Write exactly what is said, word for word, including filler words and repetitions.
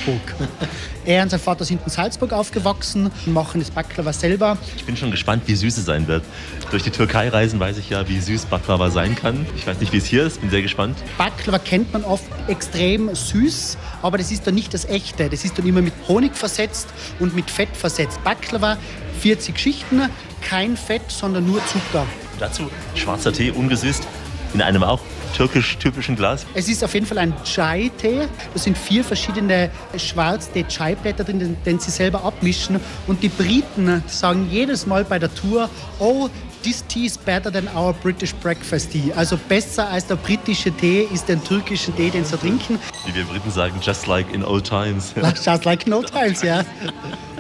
Salzburg. Er und sein Vater sind in Salzburg aufgewachsen, machen das Baklava selber. Ich bin schon gespannt, wie süß es sein wird. Durch die Türkei reisen weiß ich ja, wie süß Baklava sein kann. Ich weiß nicht, wie es hier ist, bin sehr gespannt. Baklava kennt man oft extrem süß, aber das ist dann nicht das Echte. Das ist dann immer mit Honig versetzt und mit Fett versetzt. Baklava, vierzig Schichten, kein Fett, sondern nur Zucker. Dazu schwarzer Tee, ungesüßt, in einem auch türkisch-typischen Glas. Es ist auf jeden Fall ein Chai-Tee. Da sind vier verschiedene Schwarztee-Chai-Blätter drin, den, den sie selber abmischen. Und die Briten sagen jedes Mal bei der Tour, oh, this tea is better than our British breakfast tea. Also besser als der britische Tee ist der türkische Tee, den sie trinken. Wie wir Briten sagen, just like in old times. Just like in old times, ja.